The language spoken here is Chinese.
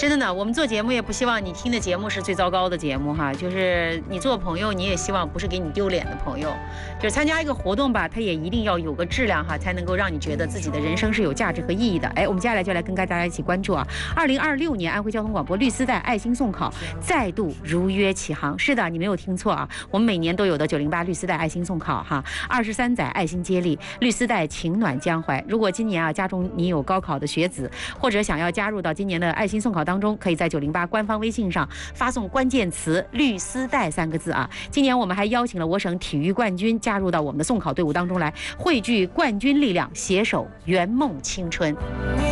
真的呢，我们做节目也不希望你听的节目是最糟糕的节目哈，就是你做朋友，你也希望不是给你丢脸的朋友。就是参加一个活动吧，它也一定要有个质量哈，才能够让你觉得自己的人生是有价值和意义的。哎，我们接下来就来跟大家一起关注啊，2026年安徽交通广播绿丝带爱心送考再度如约启航。是的，你没有听错啊，我们每年都有的908绿丝带爱心送考哈，23载爱心接力，绿丝带情暖江淮。如果今年啊家中你有高考的学子，或者想要加入到今年的爱心送考当中，可以在908官方微信上发送关键词绿丝带3个字啊。今年我们还邀请了我省体育冠军加入到我们的送考队伍当中来，汇聚冠军力量，携手圆梦青春。